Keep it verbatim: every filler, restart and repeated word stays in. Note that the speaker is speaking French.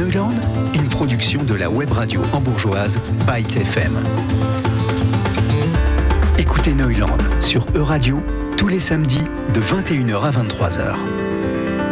Neuland, une production de la web radio hambourgeoise Byte F M. Écoutez Neuland sur E-Radio tous les samedis de vingt et une heures à vingt-trois heures.